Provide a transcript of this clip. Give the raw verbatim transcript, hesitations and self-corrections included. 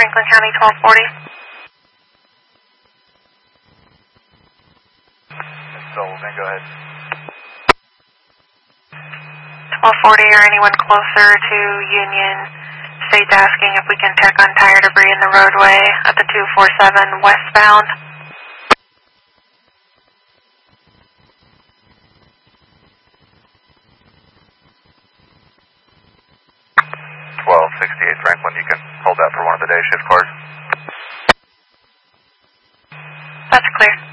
Franklin County, twelve forty. So, then go ahead. twelve forty or anyone closer to Union. State's asking if we can check on tire debris in the roadway at the two four seven westbound. twelve sixty-eight Franklin, you can hold that for one of the day shift cars. That's clear.